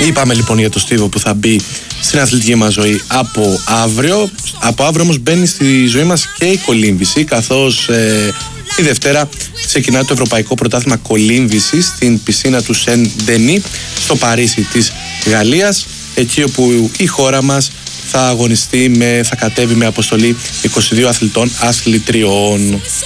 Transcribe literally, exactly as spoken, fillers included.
Είπαμε λοιπόν για το Στίβο που θα μπει στην αθλητική μας ζωή από αύριο. Από αύριο όμως μπαίνει στη ζωή μας και η κολύμβηση, καθώς ε, τη Δευτέρα ξεκινά το Ευρωπαϊκό Πρωτάθλημα Κολύμβησης στην πισίνα του Σεν Ντενί στο Παρίσι της Γαλλίας, εκεί όπου η χώρα μας θα αγωνιστεί με, θα κατέβει με αποστολή είκοσι δύο αθλητών αθλητριών.